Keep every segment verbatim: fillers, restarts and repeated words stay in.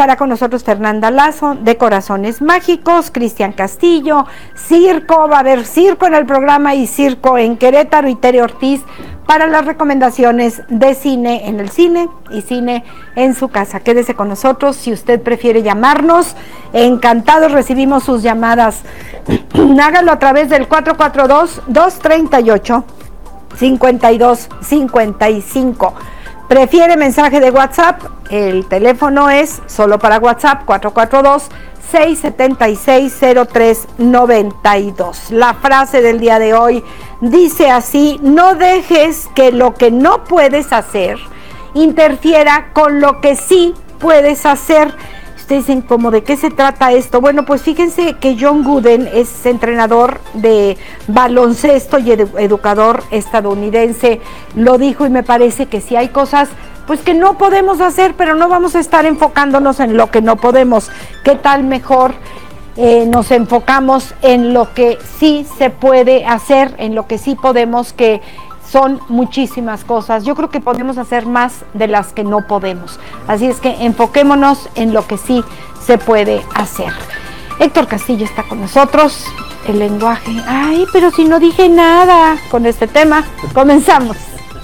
estará con nosotros Fernanda Lazo, de Corazones Mágicos, Cristian Castillo, circo, va a haber circo en el programa y circo en Querétaro, y Tere Ortiz para las recomendaciones de cine en el cine y cine en su casa. Quédese con nosotros, si usted prefiere llamarnos, encantados recibimos sus llamadas. Hágalo a través del cuatro cuatro dos, dos tres ocho, cinco dos cinco cinco. Prefiere mensaje de WhatsApp, el teléfono es solo para WhatsApp, cuatro cuatro dos, seis siete seis, cero tres nueve dos. La frase del día de hoy dice así: no dejes que lo que no puedes hacer interfiera con lo que sí puedes hacer. Ustedes dicen, ¿cómo de qué se trata esto? Bueno, pues fíjense que John Wooden es entrenador de baloncesto y edu- educador estadounidense, lo dijo, y me parece que sí hay cosas pues que no podemos hacer, pero no vamos a estar enfocándonos en lo que no podemos. ¿Qué tal mejor eh, nos enfocamos en lo que sí se puede hacer, en lo que sí podemos, que son muchísimas cosas? Yo creo que podemos hacer más de las que no podemos. Así es que enfoquémonos en lo que sí se puede hacer. Héctor Castillo está con nosotros. El lenguaje. Ay, pero si no dije nada con este tema. Comenzamos.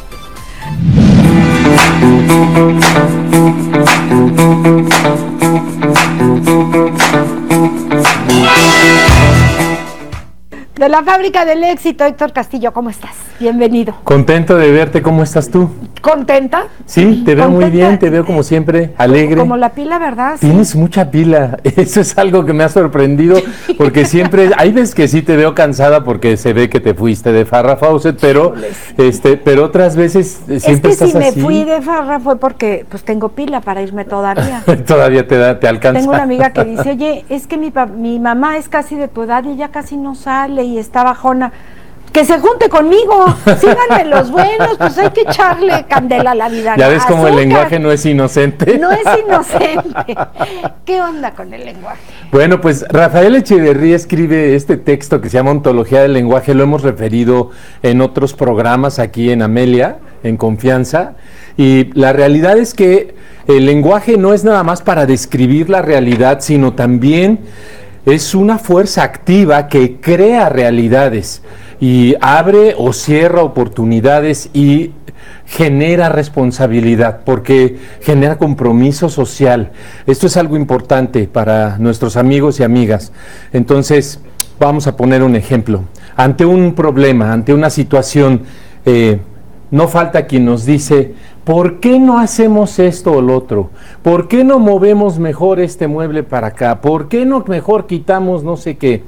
De la Fábrica del Éxito, Héctor Castillo, ¿cómo estás? Bienvenido. Contento de verte, ¿cómo estás tú? ¿Contenta? Sí, te veo ¿Contenta? Muy bien, te veo como siempre, alegre. Como la pila, ¿verdad? Tienes sí. mucha pila, eso es algo que me ha sorprendido, porque siempre, hay veces que sí te veo cansada porque se ve que te fuiste de Farrah Fawcett, pero este, pero otras veces siempre es que estás si así. me fui de Farrah fue porque pues tengo pila para irme todavía. Todavía te da, te alcanza. Tengo una amiga que dice, oye, es que mi, mi mamá es casi de tu edad y ella casi no sale y está bajona. Que se junte conmigo, síganme los buenos, pues hay que echarle candela a la vida. Ya ves como el Azúcar. lenguaje no es inocente. No es inocente. ¿Qué onda con el lenguaje? Bueno, pues Rafael Echeverría escribe este texto que se llama Ontología del Lenguaje, lo hemos referido en otros programas aquí en Amelia, en Confianza, y la realidad es que el lenguaje no es nada más para describir la realidad, sino también es una fuerza activa que crea realidades y abre o cierra oportunidades y genera responsabilidad, porque genera compromiso social. Esto es algo importante para nuestros amigos y amigas. Entonces, vamos a poner un ejemplo. Ante un problema, ante una situación, eh, no falta quien nos dice, ¿por qué no hacemos esto o lo otro? ¿Por qué no movemos mejor este mueble para acá? ¿Por qué no mejor quitamos no sé qué?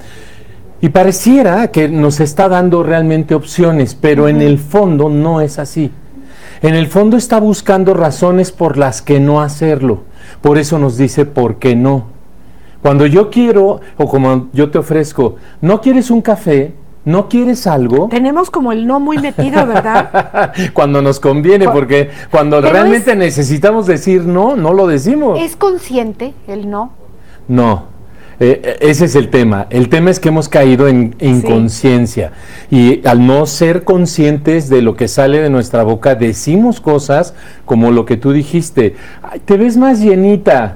Y pareciera que nos está dando realmente opciones, pero uh-huh. en el fondo no es así. En el fondo está buscando razones por las que no hacerlo. Por eso nos dice, ¿por qué no? Cuando yo quiero, o como yo te ofrezco, ¿no quieres un café? ¿No quieres algo? Tenemos como el no muy metido, ¿verdad? Cuando nos conviene, porque cuando Pero realmente es, necesitamos decir no, no lo decimos. ¿Es consciente el no? No. Eh, ese es el tema. El tema es que hemos caído en inconsciencia sí. y al no ser conscientes de lo que sale de nuestra boca, decimos cosas como lo que tú dijiste. Ay, te ves más llenita.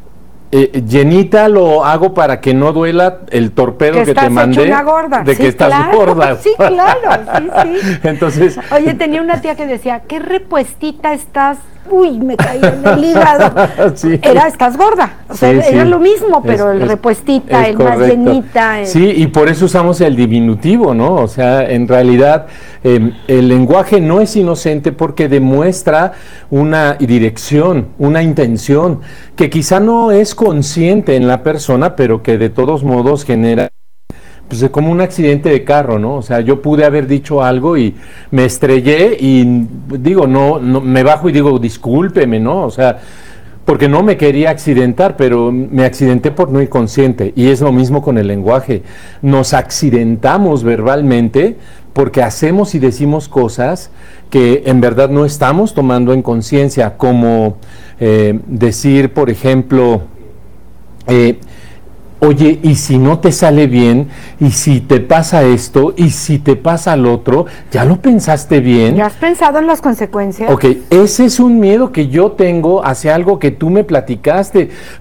Eh, llenita lo hago para que no duela el torpedo que, que te mandé una gorda. de sí, que estás claro, gorda. Sí, claro, sí, sí. Entonces, oye, tenía una tía que decía, qué repuestita estás. Uy, me caí en el hígado. Sí. Era, estás gorda. O sea, sí, era sí. lo mismo, pero es, el repuestita, el correcto. Más llenita. El... Sí, y por eso usamos el diminutivo, ¿no? O sea, en realidad eh, el lenguaje no es inocente porque demuestra una dirección, una intención, que quizá no es consciente en la persona, pero que de todos modos genera... pues como un accidente de carro, ¿no? O sea, yo pude haber dicho algo y me estrellé y digo, no, no me bajo y digo, discúlpeme, ¿no? O sea, porque no me quería accidentar, pero me accidenté por no ir consciente. Y es lo mismo con el lenguaje. Nos accidentamos verbalmente porque hacemos y decimos cosas que en verdad no estamos tomando en conciencia, como eh, decir, por ejemplo, eh, oye, y si no te sale bien, y si te pasa esto, y si te pasa lo otro, ¿ya lo pensaste bien? ¿Ya has pensado en las consecuencias? Ok, ese es un miedo que yo tengo hacia algo que tú me platicaste.